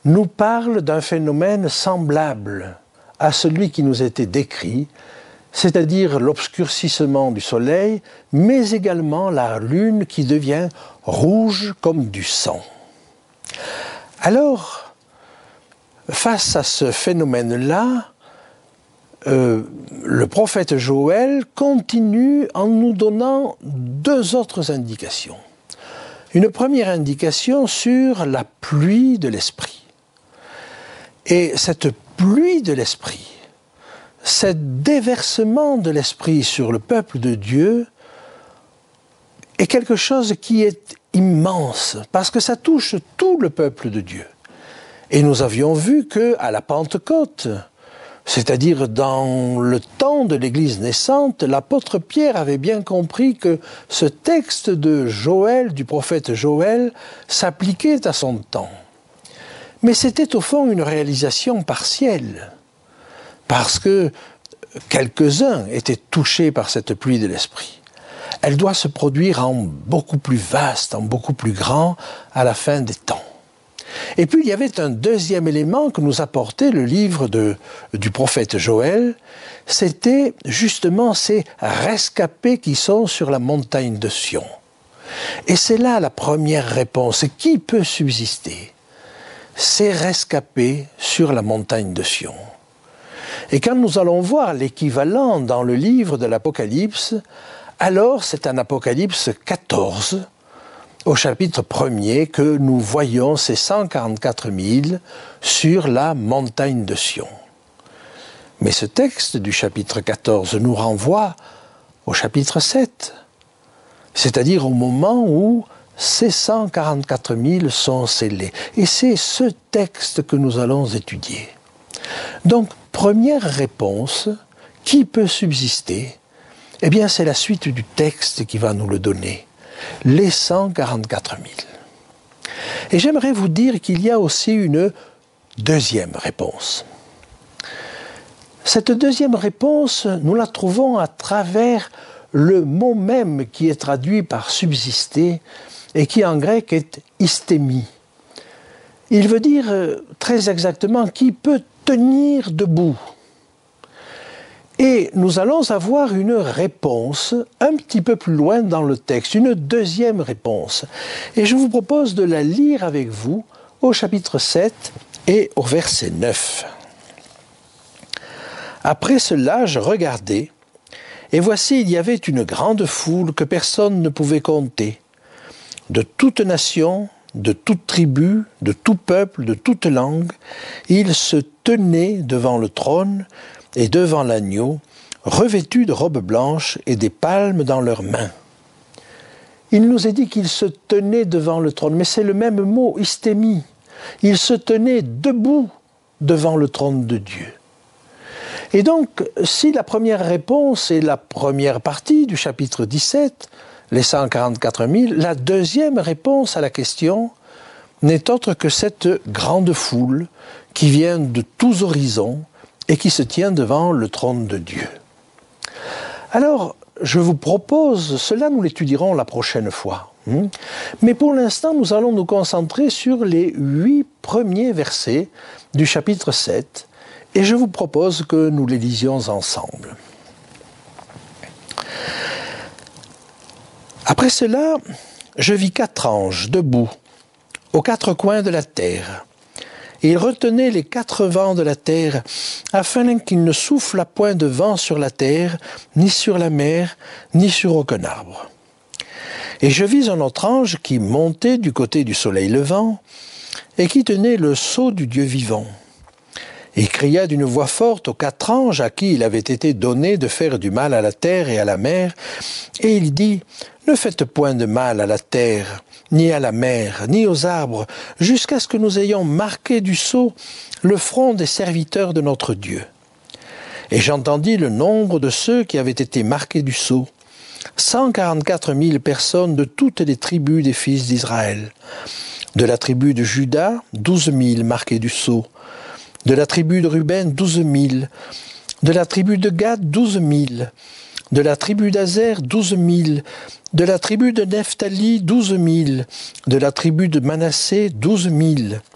nous parle d'un phénomène semblable à celui qui nous était décrit, c'est-à-dire l'obscurcissement du soleil, mais également la lune qui devient rouge comme du sang. Alors, face à ce phénomène-là, le prophète Joël continue en nous donnant deux autres indications. Une première indication sur la pluie de l'Esprit. Et cette pluie de l'Esprit, ce déversement de l'Esprit sur le peuple de Dieu est quelque chose qui est immense, parce que ça touche tout le peuple de Dieu. Et nous avions vu qu'à la Pentecôte, c'est-à-dire dans le temps de l'Église naissante, l'apôtre Pierre avait bien compris que ce texte de Joël, du prophète Joël, s'appliquait à son temps. Mais c'était au fond une réalisation partielle, parce que quelques-uns étaient touchés par cette pluie de l'Esprit. Elle doit se produire en beaucoup plus vaste, en beaucoup plus grand, à la fin des temps. Et puis il y avait un deuxième élément que nous apportait le livre du prophète Joël, c'était justement ces rescapés qui sont sur la montagne de Sion. Et c'est là la première réponse. Qui peut subsister? Ces rescapés sur la montagne de Sion. Et quand nous allons voir l'équivalent dans le livre de l'Apocalypse, alors c'est en Apocalypse 14, au chapitre 1er, que nous voyons ces 144 000 sur la montagne de Sion. Mais ce texte du chapitre 14 nous renvoie au chapitre 7, c'est-à-dire au moment où ces 144 000 sont scellés. Et c'est ce texte que nous allons étudier. Donc, première réponse, qui peut subsister? Eh bien, c'est la suite du texte qui va nous le donner. Les 144 000. Et j'aimerais vous dire qu'il y a aussi une deuxième réponse. Cette deuxième réponse, nous la trouvons à travers le mot même qui est traduit par subsister et qui en grec est istémie. Il veut dire très exactement qui peut tenir debout. Et nous allons avoir une réponse un petit peu plus loin dans le texte, une deuxième réponse. Et je vous propose de la lire avec vous au chapitre 7 et au verset 9. Après cela, je regardai, et voici, il y avait une grande foule que personne ne pouvait compter, de toute nation, de toute tribu, de tout peuple, de toute langue. Ils se tenaient devant le trône et devant l'agneau, revêtus de robes blanches et des palmes dans leurs mains. Il nous est dit qu'ils se tenaient devant le trône, mais c'est le même mot, istémie. Ils se tenaient debout devant le trône de Dieu. Et donc, si la première réponse est la première partie du chapitre 17, les 144 000, la deuxième réponse à la question n'est autre que cette grande foule qui vient de tous horizons et qui se tient devant le trône de Dieu. Alors, je vous propose, cela nous l'étudierons la prochaine fois. Mais pour l'instant, nous allons nous concentrer sur les 8 premiers versets du chapitre 7, et je vous propose que nous les lisions ensemble. Après cela, je vis 4 anges debout, aux 4 coins de la terre. Et ils retenaient les 4 vents de la terre, afin qu'il ne souffle point de vent sur la terre, ni sur la mer, ni sur aucun arbre. Et je vis un autre ange qui montait du côté du soleil levant, et qui tenait le sceau du Dieu vivant. Et il cria d'une voix forte aux 4 anges à qui il avait été donné de faire du mal à la terre et à la mer, et il dit, « Ne faites point de mal à la terre, ni à la mer, ni aux arbres, jusqu'à ce que nous ayons marqué du sceau le front des serviteurs de notre Dieu. » Et j'entendis le nombre de ceux qui avaient été marqués du sceau, 144 000 personnes de toutes les tribus des fils d'Israël. De la tribu de Juda, 12 000 marqués du sceau. De la tribu de Ruben, 12 000. De la tribu de Gad, 12 000. De la tribu d'Azer, 12 000. De la tribu de Nephtali, 12 000. De la tribu de Manassé, 12 000.